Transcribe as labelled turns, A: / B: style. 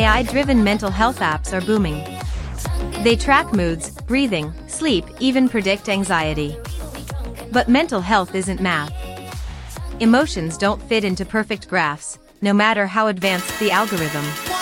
A: AI-driven mental health apps are booming. They track moods, breathing, sleep, even predict anxiety. But mental health isn't math. Emotions don't fit into perfect graphs, no matter how advanced the algorithm.